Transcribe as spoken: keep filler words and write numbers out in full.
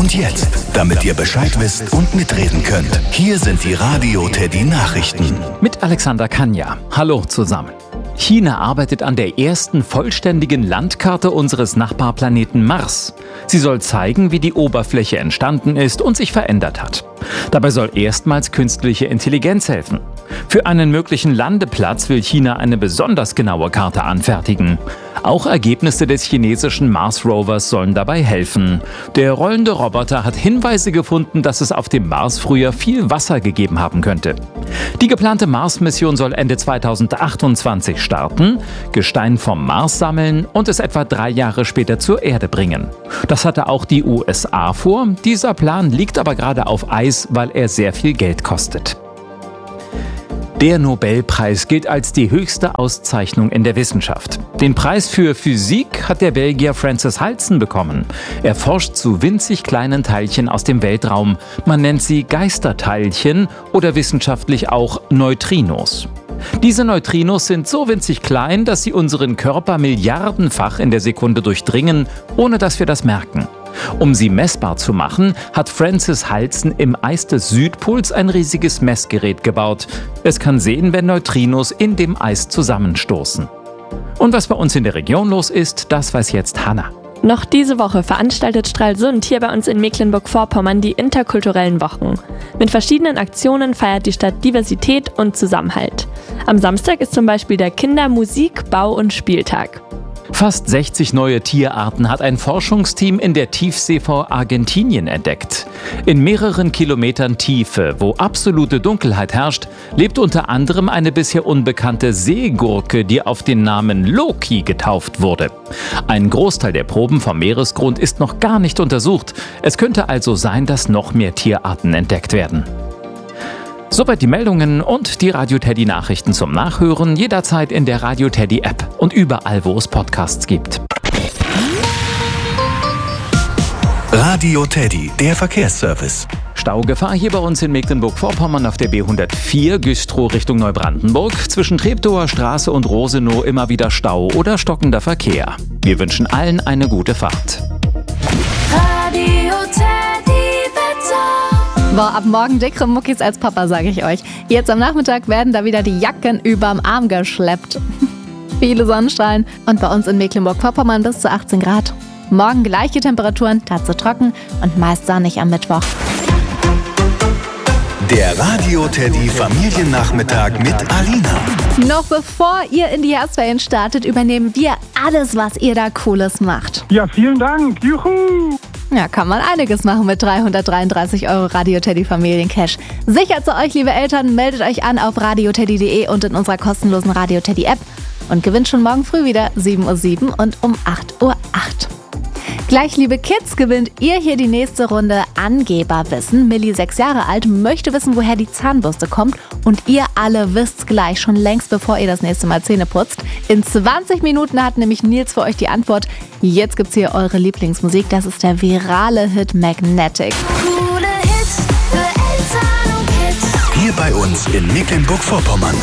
Und jetzt, damit ihr Bescheid wisst und mitreden könnt, hier sind die Radio Teddy Nachrichten. Mit Alexander Kanja. Hallo zusammen. China arbeitet an der ersten vollständigen Landkarte unseres Nachbarplaneten Mars. Sie soll zeigen, wie die Oberfläche entstanden ist und sich verändert hat. Dabei soll erstmals künstliche Intelligenz helfen. Für einen möglichen Landeplatz will China eine besonders genaue Karte anfertigen. Auch Ergebnisse des chinesischen Mars-Rovers sollen dabei helfen. Der rollende Roboter hat Hinweise gefunden, dass es auf dem Mars früher viel Wasser gegeben haben könnte. Die geplante Mars-Mission soll Ende zweitausendachtundzwanzig starten, Gestein vom Mars sammeln und es etwa drei Jahre später zur Erde bringen. Das hatte auch die U S A vor. Dieser Plan liegt aber gerade auf Eis, weil er sehr viel Geld kostet. Der Nobelpreis gilt als die höchste Auszeichnung in der Wissenschaft. Den Preis für Physik hat der Belgier Francis Halsen bekommen. Er forscht zu winzig kleinen Teilchen aus dem Weltraum. Man nennt sie Geisterteilchen oder wissenschaftlich auch Neutrinos. Diese Neutrinos sind so winzig klein, dass sie unseren Körper milliardenfach in der Sekunde durchdringen, ohne dass wir das merken. Um sie messbar zu machen, hat Francis Halsen im Eis des Südpols ein riesiges Messgerät gebaut. Es kann sehen, wenn Neutrinos in dem Eis zusammenstoßen. Und was bei uns in der Region los ist, das weiß jetzt Hanna. Noch diese Woche veranstaltet Stralsund hier bei uns in Mecklenburg-Vorpommern die interkulturellen Wochen. Mit verschiedenen Aktionen feiert die Stadt Diversität und Zusammenhalt. Am Samstag ist zum Beispiel der Kinder-, Musik-, Bau- und Spieltag. Fast sechzig neue Tierarten hat ein Forschungsteam in der Tiefsee vor Argentinien entdeckt. In mehreren Kilometern Tiefe, wo absolute Dunkelheit herrscht, lebt unter anderem eine bisher unbekannte Seegurke, die auf den Namen Loki getauft wurde. Ein Großteil der Proben vom Meeresgrund ist noch gar nicht untersucht. Es könnte also sein, dass noch mehr Tierarten entdeckt werden. Soweit die Meldungen und die Radio Teddy Nachrichten zum Nachhören jederzeit in der Radio Teddy App und überall, wo es Podcasts gibt. Radio Teddy, der Verkehrsservice. Staugefahr hier bei uns in Mecklenburg-Vorpommern auf der B hundertvier Güstrow Richtung Neubrandenburg. Zwischen Treptower Straße und Rosenow immer wieder Stau oder stockender Verkehr. Wir wünschen allen eine gute Fahrt. Radio Teddy Wetter. Boah, ab morgen dickere Muckis als Papa, sage ich euch. Jetzt am Nachmittag werden da wieder die Jacken überm Arm geschleppt. Viele Sonnenstrahlen und bei uns in Mecklenburg-Vorpommern bis zu achtzehn Grad. Morgen gleiche Temperaturen, Tatze trocken und meist sonnig am Mittwoch. Der Radio Teddy Familiennachmittag mit Alina. Noch bevor ihr in die Herbstferien startet, übernehmen wir alles, was ihr da Cooles macht. Ja, vielen Dank. Juhu! Ja, kann man einiges machen mit dreihundertdreiunddreißig Euro Radio Teddy Familiencash. Sichert zu euch, liebe Eltern, meldet euch an auf radioteddy punkt de und in unserer kostenlosen Radio Teddy App und gewinnt schon morgen früh wieder sieben Uhr sieben und um acht Uhr acht. Gleich, liebe Kids, gewinnt ihr hier die nächste Runde Angeberwissen. Millie, sechs Jahre alt, möchte wissen, woher die Zahnbürste kommt. Und ihr alle wisst's gleich, schon längst bevor ihr das nächste Mal Zähne putzt. In zwanzig Minuten hat nämlich Nils für euch die Antwort. Jetzt gibt's hier eure Lieblingsmusik. Das ist der virale Hit Magnetic. Coole Hits für Eltern und Kids. Hier bei uns in Mecklenburg-Vorpommern.